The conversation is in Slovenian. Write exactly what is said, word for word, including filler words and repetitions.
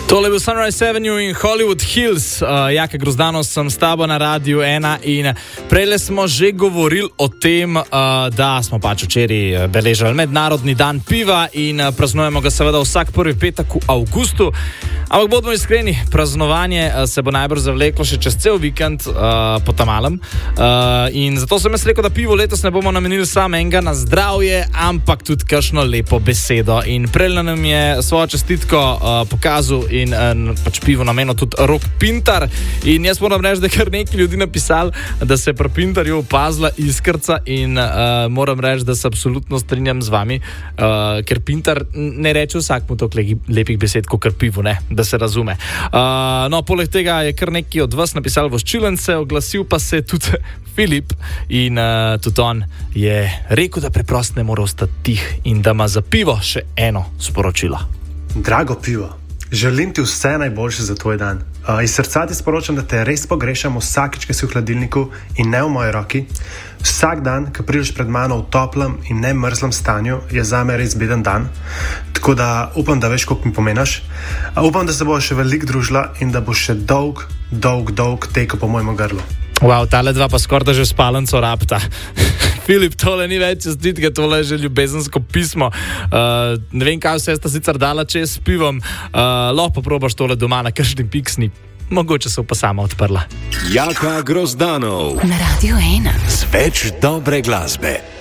Tole je bil Sunrise Avenue in Hollywood Hills. Uh, Jaka Grozdanov sem s tabo na Radiu ena in prejle smo že govorili o tem, uh, da smo pač včeraj beležili mednarodni dan piva in uh, praznujemo ga seveda vsak prvi petek v avgustu. Ampak bodimo iskreni, praznovanje uh, se bo najbrž zavleklo še čez cel vikend uh, po tamalem. Uh, in zato sem jaz rekel, da pivo letos ne bomo namenili samo enega na zdravje, ampak tudi kakšno lepo besedo. In prejle nam je svojo čestitko uh, pokazal in uh, pač pivo namenil tudi Rok Pintar. In jaz moram reči, da je kar nekaj ljudi napisali, da se je pri Pintarju opazila iskrca in uh, moram reči, da se absolutno strinjam z vami, uh, ker Pintar ne reče vsakmu toliko lepih besed, kot kar pivo, ne, da se razume. Uh, no, poleg tega je kar nekaj od vas napisal voščilence, oglasil pa se tudi Filip in uh, tudi on je rekel, da preprosto ne mora ostati tih in da ima za pivo še eno sporočilo. Drago pivo, želim ti vse najboljše za tvoj dan. Uh, iz srca ti sporočam, da te res pogrešam vsakič, ki si v hladilniku in ne v moji roki. Vsak dan, ko prideš pred mano v toplem in ne mrzlem stanju, je zame res beden dan. Tako da upam, da veš, koliko mi pomenaš. Uh, upam, da se bo še veliko družila in da bo še dolg, dolg, dolg tekel po mojem grlu. Wow, tale dva pa skoraj da že spalenco rapta. Filip, tole ni več čestitke, tole je že ljubezensko pismo. Uh, ne vem, kaj vse sta sicer dala čez s pivom. Uh, lahko poprobaš tole doma na kakšni piksni. Mogoče se pa sama odprla. Jaka Grozdanov na Radiu ena. Z več dobre glasbe.